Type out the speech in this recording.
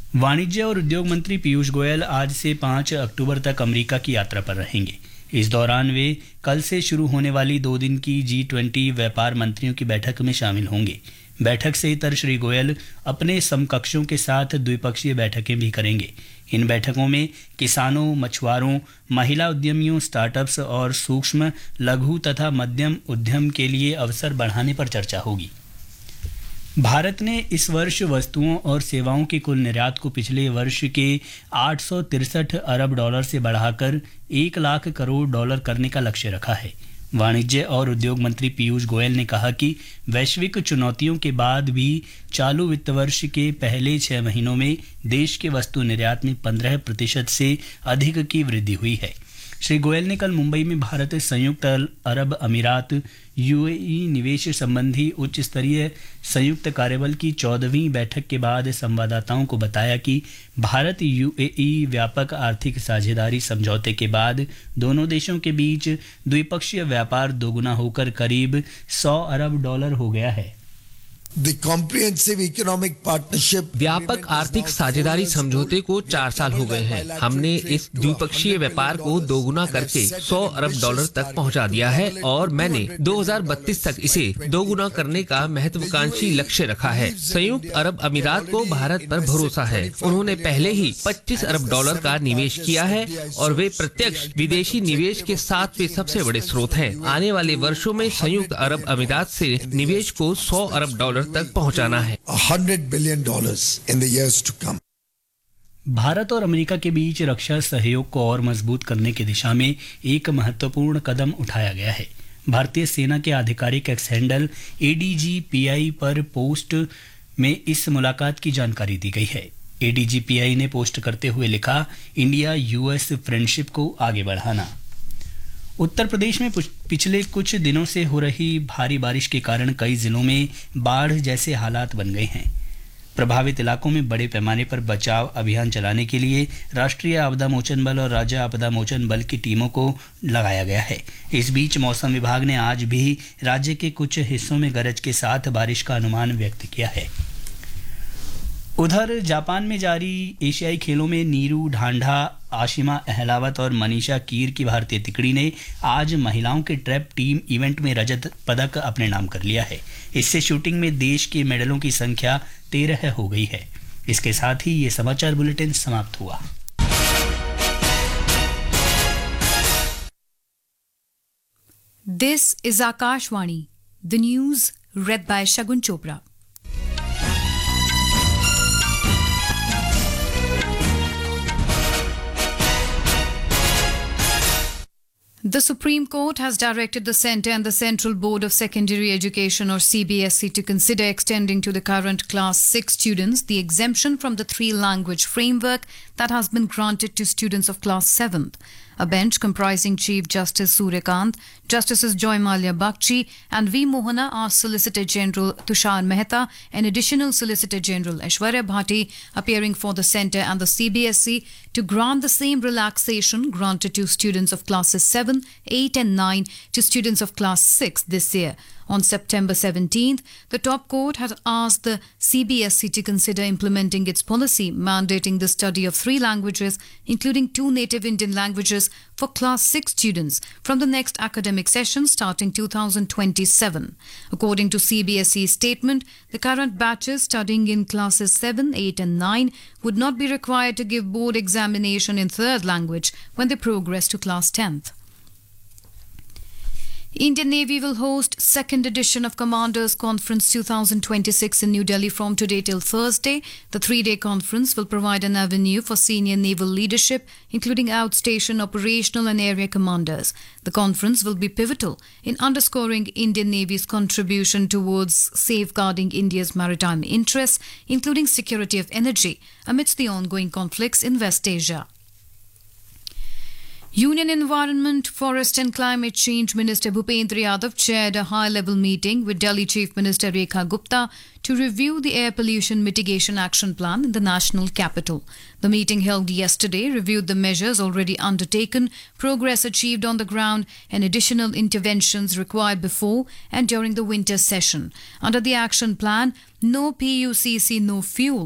वाणिज्य और उद्योग मंत्री पीयूष गोयल आज से 5 अक्टूबर तक अमेरिका की यात्रा पर रहेंगे। इस दौरान वे कल से शुरू होने वाली 2 दिन की G20 व्यापार मंत्रियों की बैठक में शामिल होंगे। बैठक से इतर श्री गोयल अपने समकक्षों के साथ द्विपक्षीय बैठकें भी करेंगे। इन बैठकों में किसानों, मछुआरों, महिला उद्यमियों, स्टार्टअप्स और सूक्ष्म, लघु तथा मध्यम उद्यम के लिए अवसर बढ़ाने पर चर्चा होगी। भारत ने इस वर्ष वस्तुओं और सेवाओं के कुल निर्यात को पिछले वर्ष के 863 अरब डॉलर से बढ़ाकर 1 लाख करोड़ डॉलर करने का लक्ष्य रखा है। वाणिज्य और उद्योग मंत्री पीयूष गोयल ने कहा कि वैश्विक चुनौतियों के बाद भी चालू वित्त वर्ष के पहले 6 महीनों में देश के वस्तु निर्यात में 15% से अधिक की वृद्धि हुई है। श्री गोयल ने कल मुंबई में भारत संयुक्त अरब अमीरात UAE निवेश संबंधी उच्च स्तरीय संयुक्त कार्यबल की 14वीं बैठक के बाद संवाददाताओं को बताया कि भारत UAE व्यापक आर्थिक साझेदारी समझौते के बाद दोनों देशों के बीच द्विपक्षीय व्यापार दोगुना होकर करीब 100 अरब डॉलर हो गया है। व्यापक आर्थिक साझेदारी समझौते को 4 साल हो गए हैं। हमने इस द्विपक्षीय व्यापार को दोगुना करके 100 अरब डॉलर तक पहुंचा दिया है और मैंने 2032 तक इसे दोगुना करने का महत्वाकांक्षी लक्ष्य रखा है। संयुक्त अरब अमीरात को भारत पर भरोसा है। उन्होंने पहले ही 25 अरब डॉलर का निवेश किया है और वे प्रत्यक्ष विदेशी निवेश के 7वें सबसे बड़े स्रोत हैं। आने वाले वर्षों में संयुक्त अरब अमीरात से निवेश को 100 अरब डॉलर तक पहुंचाना है। $100 billion in the years to come. Bharat और अमेरिका के बीच रक्षा सहयोग को और मजबूत करने की दिशा में एक महत्वपूर्ण कदम उठाया गया है। भारतीय सेना के आधिकारिक एक्स हैंडल ADGPI पर पोस्ट में इस मुलाकात की जानकारी दी गई है। ADGPI ने पोस्ट करते हुए लिखा, इंडिया US फ्रेंडशिप को आगे बढ़ाना। उत्तर प्रदेश में पिछले कुछ दिनों से हो रही भारी बारिश के कारण कई जिलों में बाढ़ जैसे हालात बन गए हैं। प्रभावित इलाकों में बड़े पैमाने पर बचाव अभियान चलाने के लिए राष्ट्रीय आपदा मोचन बल और राज्य आपदा मोचन बल की टीमों को लगाया गया है। इस बीच मौसम विभाग ने आज भी राज्य के कुछ हिस्सों में गरज के साथ बारिश का अनुमान व्यक्त किया है। उधर जापान में जारी एशियाई खेलों में नीरू ढांढा, आशिमा अहलावत और मनीषा कीर की भारतीय तिकड़ी ने आज महिलाओं के ट्रैप टीम इवेंट में रजत पदक अपने नाम कर लिया है। इससे शूटिंग में देश के मेडलों की संख्या 13 हो गई है। इसके साथ ही ये समाचार बुलेटिन समाप्त हुआ। This is Akashvani, the news read by Shagun Chopra. The Supreme Court has directed the Centre and the Central Board of Secondary Education or CBSE to consider extending to the current Class 6 students the exemption from the 3-language framework that has been granted to students of Class 7th. A bench comprising Chief Justice Suryakant, Justices Joy Malia Bakshi and V. Mohana asked Solicitor General Tushar Mehta and Additional Solicitor General Aishwarya Bhati, appearing for the Centre and the CBSE, to grant the same relaxation granted to students of classes 7, 8 and 9 to students of class 6 this year. On September 17th, the top court had asked the CBSE to consider implementing its policy mandating the study of 3 languages, including 2 native Indian languages, for Class 6 students from the next academic session starting 2027. According to CBSE's statement, the current batches studying in Classes 7, 8 and 9 would not be required to give board examination in 3rd language when they progress to Class 10th. Indian Navy will host 2nd edition of Commanders Conference 2026 in New Delhi from today till Thursday. The 3-day conference will provide an avenue for senior naval leadership, including outstation operational and area commanders. The conference will be pivotal in underscoring Indian Navy's contribution towards safeguarding India's maritime interests, including security of energy, amidst the ongoing conflicts in West Asia. Union Environment, Forest and Climate Change Minister Bhupendra Yadav chaired a high-level meeting with Delhi Chief Minister Rekha Gupta to review the Air Pollution Mitigation Action Plan in the national capital. The meeting held yesterday reviewed the measures already undertaken, progress achieved on the ground and additional interventions required before and during the winter session. Under the action plan, No PUCC, No Fuel